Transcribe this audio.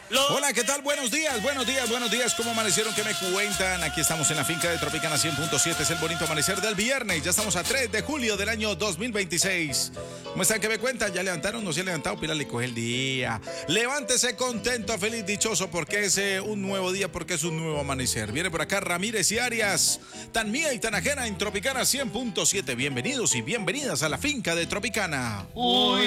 Hola, ¿qué tal? Buenos días, buenos días, buenos días. ¿Cómo amanecieron? ¿Qué me cuentan? Aquí estamos en la finca de Tropicana 100.7. Es el bonito amanecer del viernes. Ya estamos a 3 de julio del año 2026. ¿Cómo están? ¿Qué me cuentan? ¿Ya levantaron? ¿No se han levantado? Pilar le coge el día. Levántese contento, feliz, dichoso, porque es un nuevo día, porque es un nuevo amanecer. Viene por acá Ramírez y Arias, tan mía y tan ajena en Tropicana 100.7. Bienvenidos y bienvenidas a la finca de Tropicana. Hoy